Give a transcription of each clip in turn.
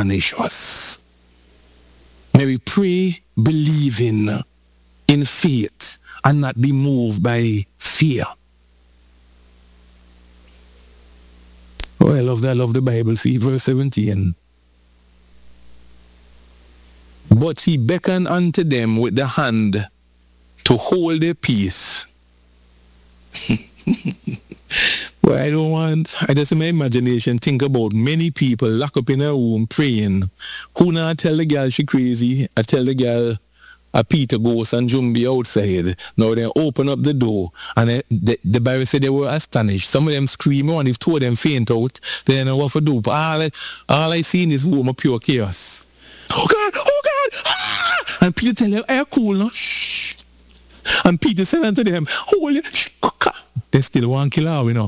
astonish us. May we pray believing in faith and not be moved by fear. Oh, I love that. I love the Bible. See, verse 17. But he beckoned unto them with the hand to hold their peace. Well, I just in my imagination think about many people locked up in a room praying. Who now tell the girl she crazy? I tell the girl a Peter Ghost and Jumbi outside. Now they open up the door and the Bible said they were astonished. Some of them scream on, if two of them faint out, they don't know what to do. But all I see in this room of pure chaos. Oh God, oh God, ah! And Peter tell them, "Are cool now?" And Peter said unto them, "Holy, they still want to kill her, you know."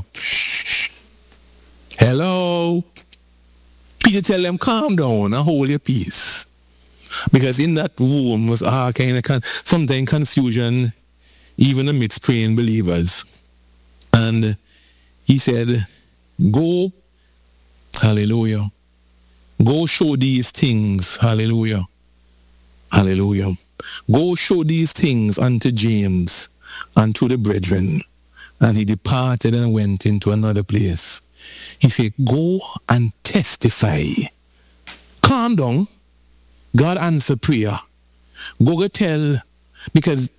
Hello? Peter tell them, calm down and hold your peace. Because in that room was all kind of sometimes confusion, even amidst praying believers. And he said, go, hallelujah, go show these things, hallelujah, hallelujah. Go show these things unto James and to the brethren. And he departed and went into another place. He said, go and testify. Calm down. God answer prayer. Go tell, because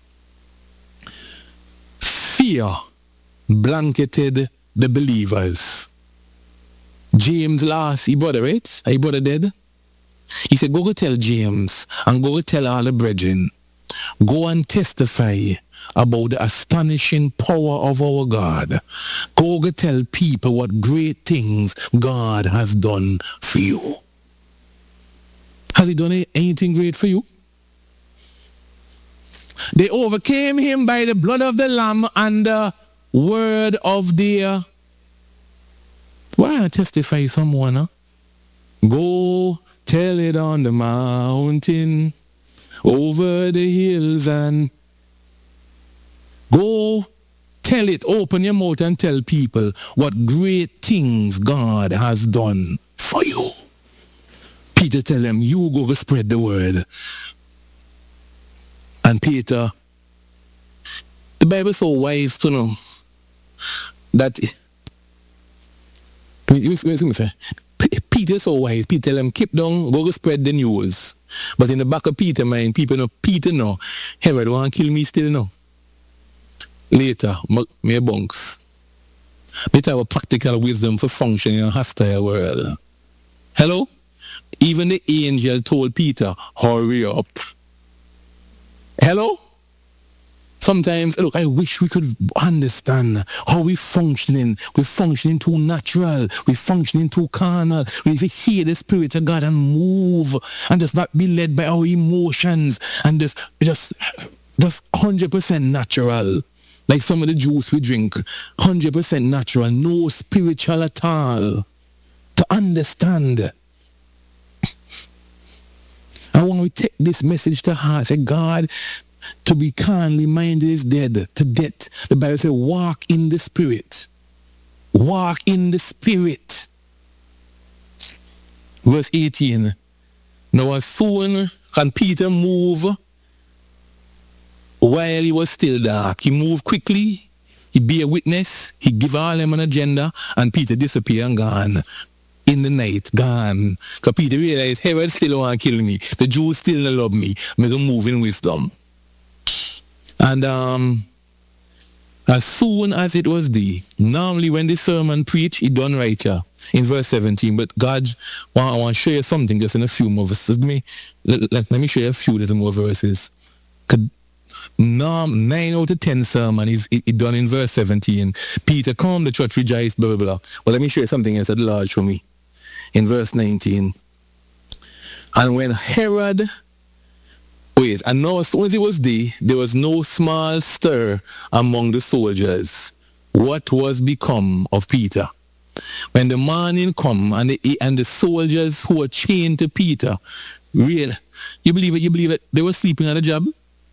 fear blanketed the believers. James lost his brother, right? His brother dead? He said, go tell James and go tell all the brethren. Go and testify about the astonishing power of our God. Go tell people what great things God has done for you. Has he done anything great for you? They overcame him by the blood of the Lamb and the word of their... Why not testify someone, huh? Go tell it on the mountain, over the hills, and go tell it. Open your mouth and tell people what great things God has done for you. Peter tell them, you go spread the word. And Peter, the Bible is so wise to know that Peter is so wise. Peter tell them, keep down, go spread the news. But in the back of Peter's mind, people know, Peter know, Herod want to kill me still now. Later, me bunks. Peter have a practical wisdom for functioning in a hostile world. Hello? Even the angel told Peter, hurry up. Hello? Sometimes, look, I wish we could understand how we functioning. We're functioning too natural. We're functioning too carnal. We need to hear the Spirit of God and move and just not be led by our emotions and just 100% natural. Like some of the juice we drink, 100% natural, no spiritual at all. To understand. I want to take this message to heart. Say, God, to be carnally minded is dead to death. The Bible says, walk in the Spirit. Walk in the Spirit. Verse 18. Now as soon can Peter move while he was still dark. He moved quickly. He be a witness. He give all them an agenda. And Peter disappear and gone. In the night, gone. Because Peter realized, Herod still want to kill me. The Jews still don't love me. I'm going to move in wisdom. And as soon as it was day, normally when the sermon preach, he done right here in verse 17. But God, I want to show you something just in a few more verses. Let me show you a few little more verses. 9 out of 10 sermon is done in verse 17. Peter, come, the church rejoice, blah, blah, blah. Well, let me show you something else at large for me. In verse 19. And when Herod... and now as soon as it was day, there was no small stir among the soldiers. What was become of Peter? When the morning come and the soldiers who were chained to Peter, you believe it, they were sleeping at the job?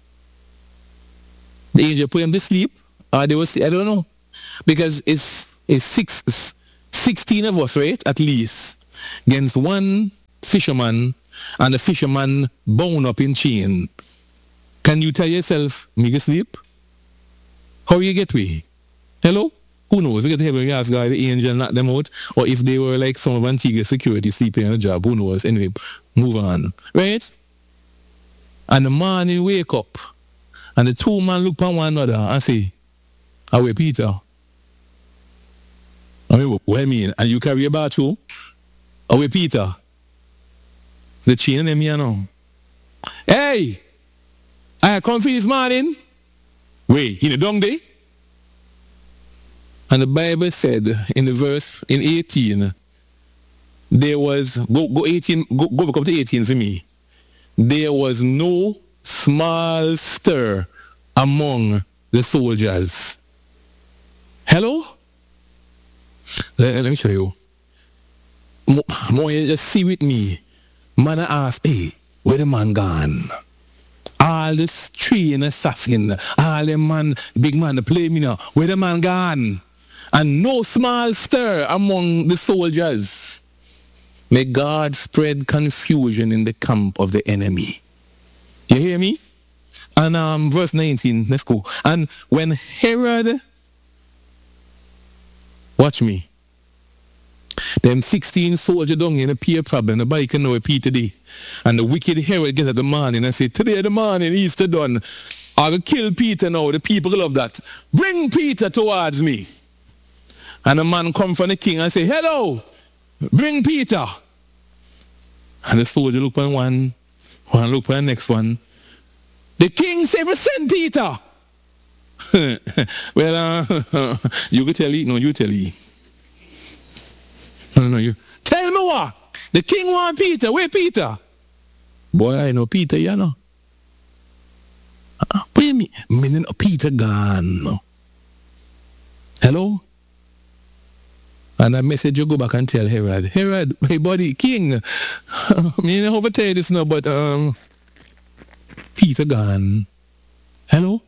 The angel put them to sleep? Or they were, I don't know. Because it's 16 of us, right? At least. Against one fisherman and the fisherman bound up in chain. Can you tell yourself, me go sleep? How you get way? Hello? Who knows? We get to heaven, we ask God, the angel knock them out. Or if they were like some of Antigua security sleeping on a job, who knows? Anyway, move on. Right? And the morning wake up. And the two men look at one another and say, "Away, Peter." I mean, what I mean? And you carry a bathroom? Away, Peter. The chain them here now. Hey! I come for this morning. Wait, in the dung day? And the Bible said in the verse in 18, there was go 18, go back up to 18 for me. There was no small stir among the soldiers. Hello? Let me show you. More just see with me. Man ask, hey, where the man gone? All this tree and assassin, all the man, big man, the play me now. Where the man gone? And no small stir among the soldiers. May God spread confusion in the camp of the enemy. You hear me? And verse 19, let's go. And when Herod, watch me, them 16 soldiers down in a peer problem, nobody can know a Peter today. And the wicked Herod gets at the morning and say, today the morning, Easter done. I will kill Peter now. The people love that. Bring Peter towards me. And the man come from the king and say, hello, bring Peter. And the soldier look on one look on the next one. The king say, send Peter. Well, you could tell he. No, you tell he. No, you. Tell me what? The king want Peter. Where Peter? Boy, I know Peter, you know. What do you mean? Meaning Peter gone. Hello? And that message you go back and tell Herod. Herod, hey buddy, king. Me don't over tell you this now, but Peter gone. Hello?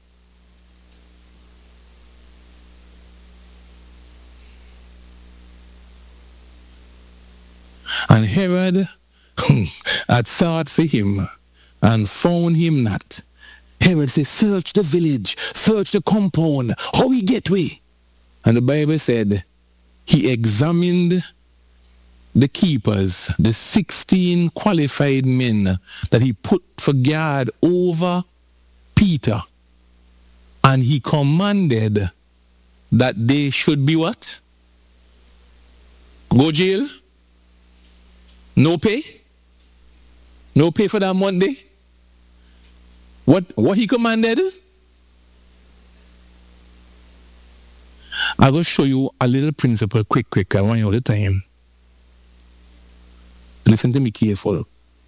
And Herod had sought for him and found him not. Herod said, search the village, search the compound, how he get way? And the Bible said, he examined the keepers, the 16 qualified men that he put for guard over Peter. And he commanded that they should be what? Go jail? No pay? No pay for that Monday? What he commanded? I will show you a little principle quick. I want you all the time. Listen to me careful.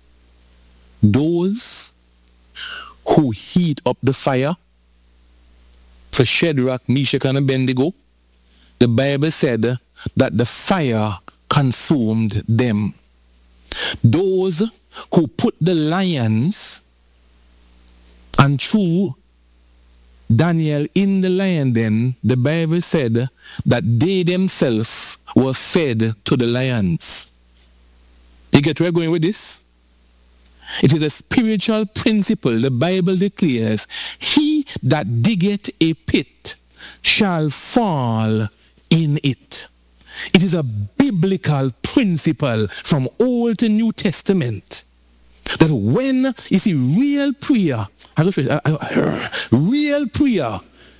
Those who heat up the fire for Shadrach, Meshach, and Abednego, the Bible said that the fire consumed them. Those who put the lions and threw Daniel in the lion den, the Bible said that they themselves were fed to the lions. You get where I'm going with this? It is a spiritual principle. The Bible declares, he that diggeth a pit shall fall in it. It is a biblical principle from Old to New Testament that when you see real prayer, real prayer,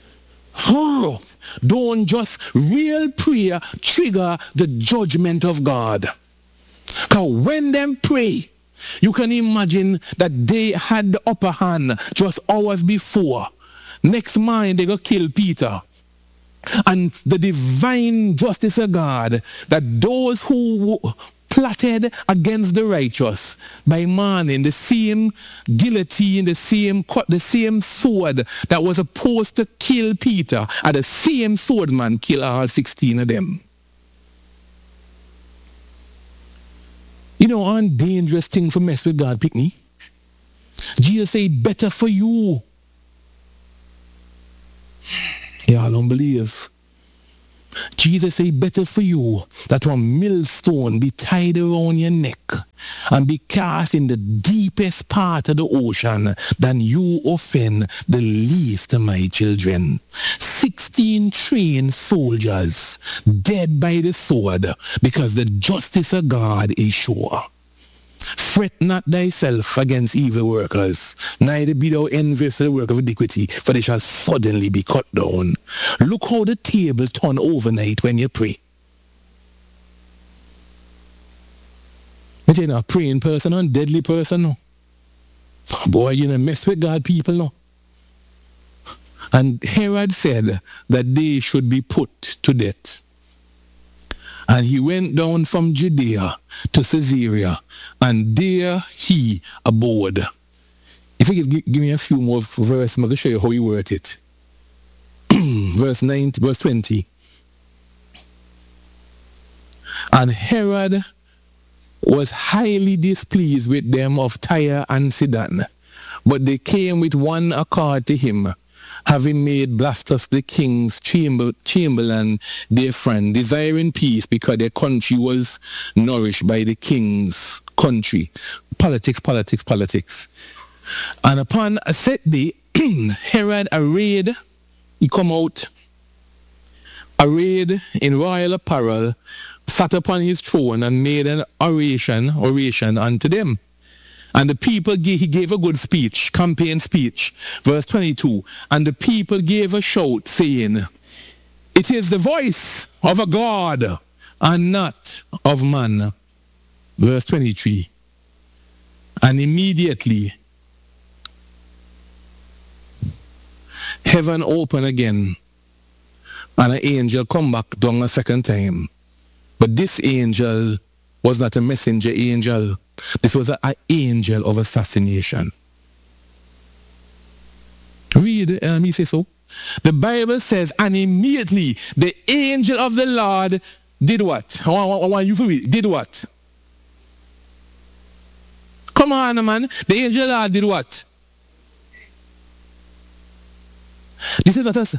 don't just real prayer trigger the judgment of God. Because when them pray, you can imagine that they had the upper hand just hours before. Next morning they go kill Peter. And the divine justice of God, that those who plotted against the righteous by morning, the same guillotine, the same sword that was supposed to kill Peter, and the same swordman kill all 16 of them. You know, one dangerous thing for mess with God, Pickney. Jesus said, better for you. Y'all don't believe. Jesus said, better for you that one millstone be tied around your neck and be cast in the deepest part of the ocean than you offend the least of my children. 16 trained soldiers dead by the sword because the justice of God is sure. Fret not thyself against evil workers, neither be thou envious of the work of iniquity, for they shall suddenly be cut down. Look how the table turn overnight when you pray. But you're not a praying person or a deadly person, no. Boy, you don't mess with God people, no. And Herod said that they should be put to death. And he went down from Judea to Caesarea, and there he abode. If you give me a few more verses, I'm going to show you how he worked it. verse 20. And Herod was highly displeased with them of Tyre and Sidon, but they came with one accord to him, having made Blastus the king's chamberlain their friend, desiring peace because their country was nourished by the king's country. Politics. And upon a set day, Herod he come out arrayed in royal apparel, sat upon his throne and made an oration unto them. And the people, he gave a good speech, campaign speech. Verse 22, and the people gave a shout, saying, it is the voice of a God and not of man. Verse 23, and immediately heaven opened again, and an angel come back down a second time. But this angel was not a messenger angel. This was an angel of assassination. Read, he says so. The Bible says, and immediately the angel of the Lord did what? I want you to read. Did what? Come on, man. The angel of the Lord did what? This is not us.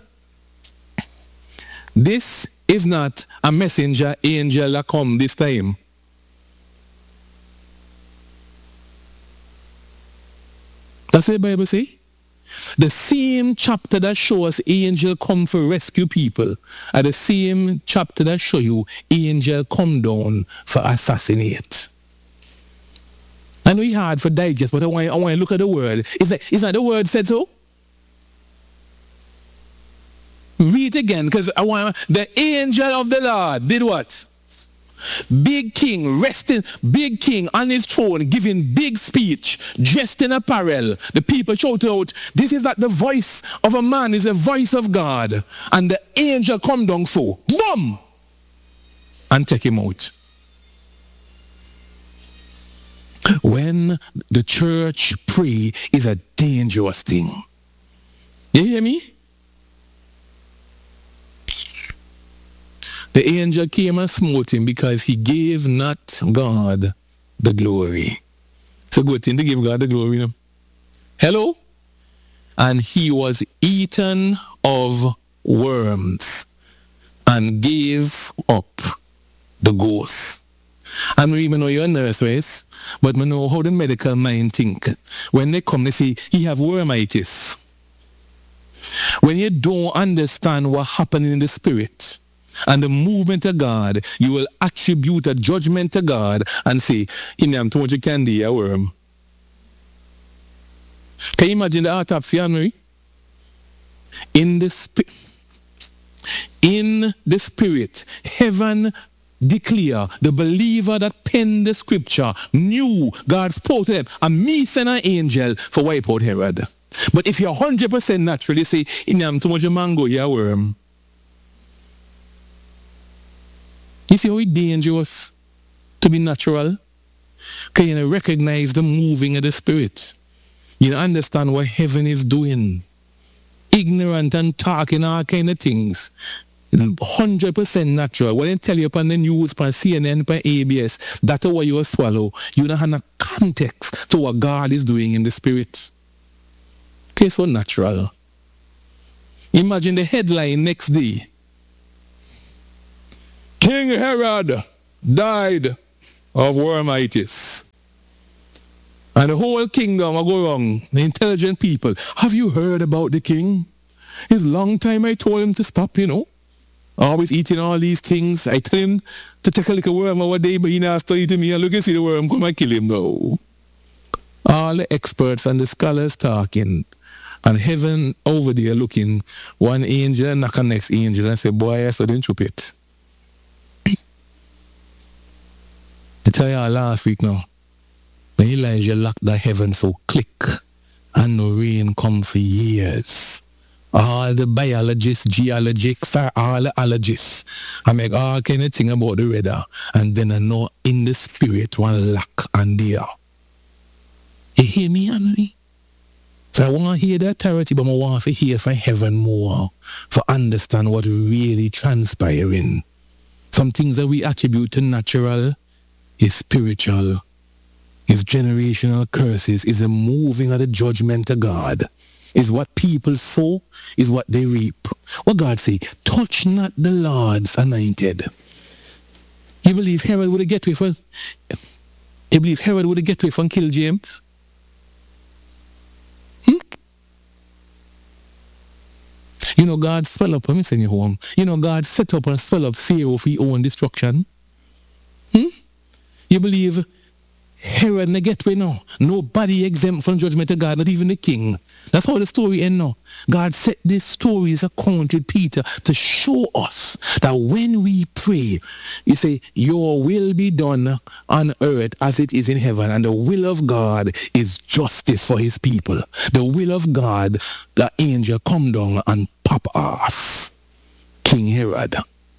This is not a messenger angel that come this time. That's what the Bible say. The same chapter that shows angel come for rescue people are the same chapter that show you angel come down for assassinate. I know it's hard for digest, but I want to look at the word. Is that the word said so? Read again, because I want the angel of the Lord did what? Big king resting, big king on his throne, giving big speech, dressed in apparel. The people shout out, this is not the voice of a man, it's the voice of God. And the angel come down so, boom, and take him out. When the church pray is a dangerous thing. You hear me? The angel came and smote him because he gave not God the glory. It's a good thing to give God the glory. You know? Hello? And he was eaten of worms and gave up the ghost. I don't even know you're a nurse, right? But I know how the medical mind think. When they come, they say, he have wormitis. When you don't understand what happened in the spirit, and the movement of God, you will attribute a judgment to God and say, in them too much candy, a worm. Can you imagine the autopsy, Anne-Marie? In the spirit, heaven declare the believer that penned the scripture knew God spoke to them, and me send an angel for wipe out Herod. But if you're 100% natural, you say, in them too much mango, you're a worm. You see how it's dangerous to be natural? Can you recognize the moving of the Spirit? You understand what heaven is doing. Ignorant and talking all kind of things. 100% natural. When they tell you upon the news, upon CNN, upon ABS, that's what you will swallow. You don't have no context to what God is doing in the Spirit. Okay, so natural. Imagine the headline next day. King Herod died of wormitis. And the whole kingdom will go wrong. The intelligent people. Have you heard about the king? It's long time I told him to stop, Always eating all these things. I tell him to take a little worm our day, but he not study to me. And look and see the worm come and kill him now. All the experts and the scholars talking. And heaven over there looking. One angel knock on next angel and say, boy, I saw them chop it. I tell you last week now. When Elijah locked the heaven so click and no rain come for years. All the biologists, geologists, all the allergists. I make all kind of thing about the weather. And then I know in the spirit one lock and there. You hear me, Anthony? So I want to hear the authority, but I want to hear from heaven more. For understand what really transpiring. Some things that we attribute to natural is spiritual. Is generational curses, is a moving of the judgment of God. Is what people sow, is what they reap. What God say, touch not the Lord's anointed. You believe Herod would have get away from kill James? God swell up, let me send you home. God set up and swell up Pharaoh for his own destruction. You believe Herod na get way now. Nobody exempt from judgment of God, not even the king. That's how the story ends now. God set this story as account with Peter to show us that when we pray, he say, your will be done on earth as it is in heaven. And the will of God is justice for his people. The will of God, the angel come down and pop off King Herod.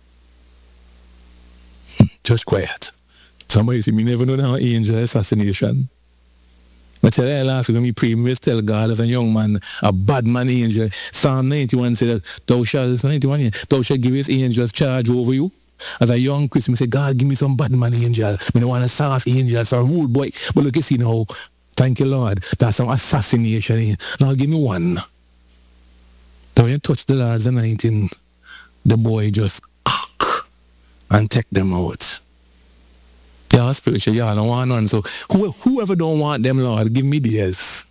Just quiet. Somebody say, me never know how angel assassination. But tell you last week when we pray, we must tell God as a young man, a bad man angel. Psalm 91 said that thou shalt give his angels charge over you. As a young Christian, I say, God, give me some bad man angel. I don't want a soft angel, for a rude boy. But look, you see now, thank you, Lord. That's some assassination. Now give me one. So when you touch the Lord's anointing, the boy just and take them out. Yeah, spiritual, yeah, I don't want none. So whoever don't want them, Lord, give me theirs.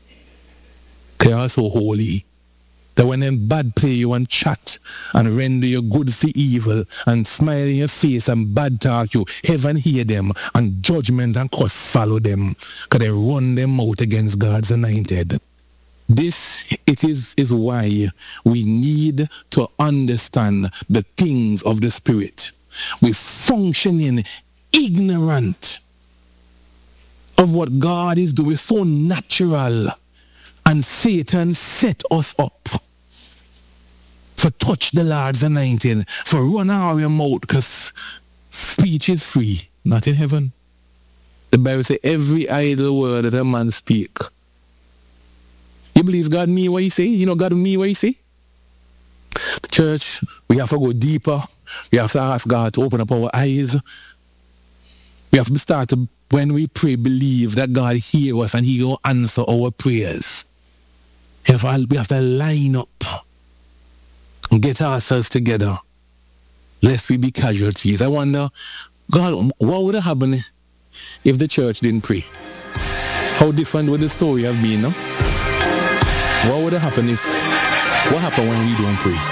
They are so holy. That when them bad play you and chat and render you good for evil and smile in your face and bad talk you, heaven hear them and judgment and curse follow them. Because they run them out against God's anointed. This is why we need to understand the things of the Spirit. We function in ignorant of what God is doing, so natural, and Satan set us up for touch the Lord's anointing, for run our mouth, because speech is free, not in heaven. The Bible says every idle word that a man speak. You believe God mean what he say? God mean what he say? The church, we have to go deeper. We have to ask God to open up our eyes. We have to start to, when we pray, believe that God hears us and he will answer our prayers. We have to line up and get ourselves together, lest we be casualties. I wonder, God, what would have happened if the church didn't pray? How different would the story have been? No? What would have happened what happened when we don't pray?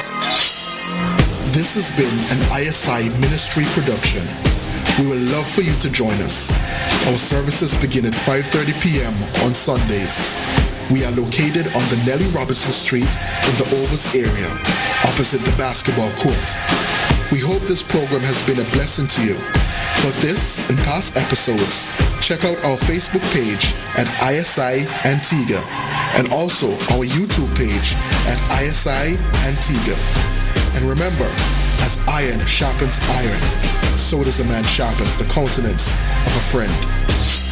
This has been an ISI ministry production. We would love for you to join us. Our services begin at 5:30 p.m. on Sundays. We are located on the Nellie Robinson Street in the Overs area, opposite the basketball court. We hope this program has been a blessing to you. For this and past episodes, check out our Facebook page at ISI Antigua and also our YouTube page at ISI Antigua. And remember, as iron sharpens iron, so does a man sharpens the countenance of a friend.